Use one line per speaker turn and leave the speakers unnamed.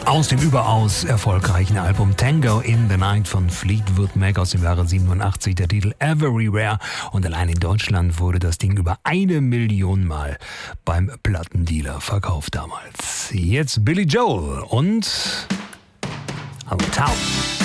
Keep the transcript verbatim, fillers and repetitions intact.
Aus dem überaus erfolgreichen Album Tango in the Night von Fleetwood Mac aus dem Jahre siebenundachtzig, der Titel Everywhere. Und allein in Deutschland wurde das Ding über eine Million Mal beim Plattendealer verkauft damals. Jetzt Billy Joel und Town.